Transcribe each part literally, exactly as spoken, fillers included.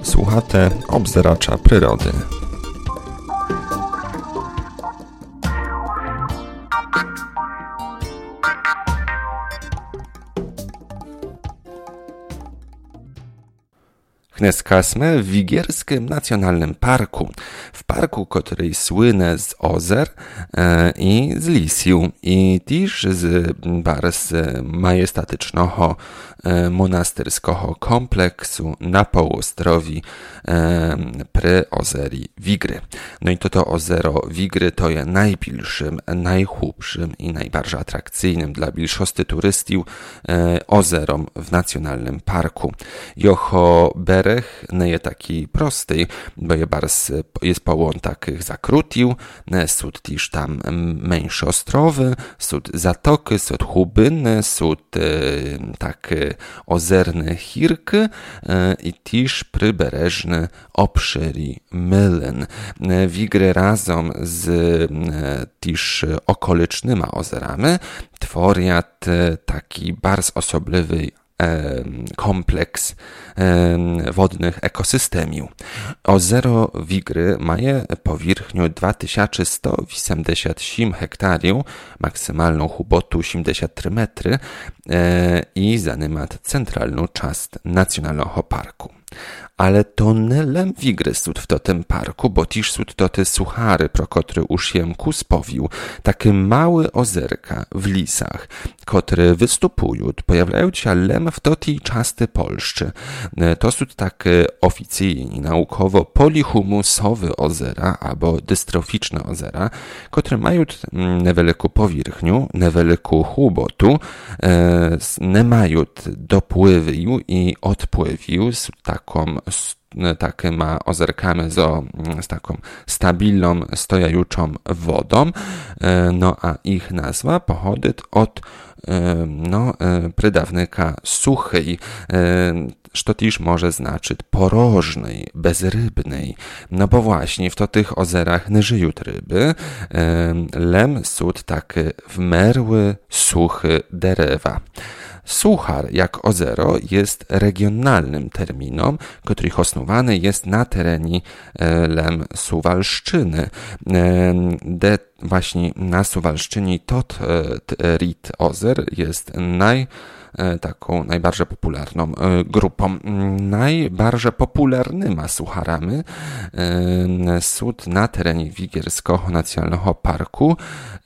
Słuchate obzeracza przyrody. Dneska w Wigierskim Nacjonalnym Parku. W parku, który słynie z ozer e, i z lisiu i też z bardzo majestatycznego e, monastyrskiego kompleksu na połostrowi e, przy ozeri Wigry. No i to to ozero Wigry to jest najbliższym, najchłupszym i najbardziej atrakcyjnym dla większości turystów e, ozerom w Nacjonalnym Parku. Jocho bereg nie jest taki prosty, bo je bardzo, jest pełen takich zakrutił, są też tam mniejsze ostrowy, są zatoki, są chubyny, są e, takie ozerne chirki e, i też przybereżne obszyry mylyn. Wigry razem z e, też okolicznymi ozerami tworzą taki bardzo osobliwy kompleks wodnych ekosystemiów. Ozero Wigry ma powierzchnię dwa tysiące sto osiemdziesiąt osiem hektarów, maksymalną hubotu osiemdziesiąt trzy metry i zajmuje centralną część Nacjonalnego Parku. Ale to nie Wigry są w tym parku, bo też są to te suchary, pro które już jem kuspowił. Takie małe ozerka w lisach, które wystupują, pojawiają się lem w tej części Polszczy. To są takie oficjalnie naukowo polihumusowe ozera albo dystroficzne ozera, które mają niewielką powierzchnię, niewielką hubotu, nie mają dopływu i odpływu z taką takimi ozerkami z, z taką stabilną, stojajuczą wodą, no a ich nazwa pochodzi od no, pradawnika suchej, co też może znaczyć porożnej, bezrybnej, no bo właśnie w to tych ozerach nie żyją ryby, lem są takie wmerły, suchy derewa. Suchar, jak ozero, jest regionalnym terminem, który osnowany jest na terenie lem Suwalszczyny. De właśnie na Suwalszczynie tot rit ozer jest naj taką najbardziej popularną grupą. Najbardziej popularnymi sucharami są na terenie Wigierskiego Nacjonalnego Parku.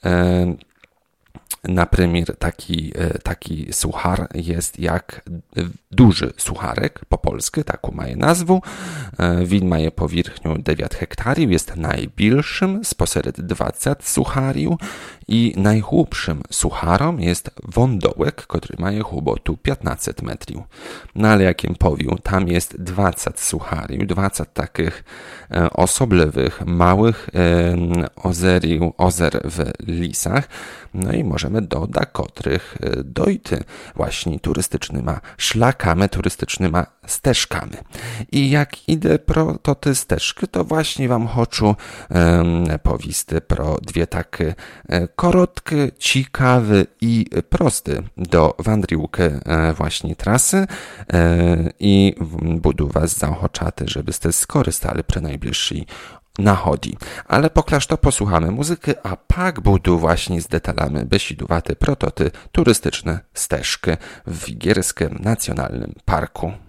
Na przykład taki, taki suchar jest jak duży sucharek po polsku, taką ma nazwę. Win ma powierzchnię dziewięć hektarów, jest najbliższym spośród dwudziestu suchariów i najchłupszym sucharom jest wądołek, który ma hubotu piętnaście metrów. No ale jakim powiem, tam jest dwadzieścia suchariów, dwadzieścia takich osobliwych, małych ozeriów, ozer w lisach. No i możemy dodać, których dojty właśnie turystycznymi szlakami, turystycznymi ścieżkami. I jak idę pro to te ścieżki, to właśnie wam chcę um, powiedzieć pro dwie takie krótkie, ciekawe i proste do wędrówki właśnie trasy i budu was zaochoczaty, żebyście skorzystali przy najbliższej nachodzi. Ale poklaż to posłuchamy muzyki, a pak budu właśnie z detalami besiduwaty prototy turystyczne ścieżki w Wigierskim Nacjonalnym Parku.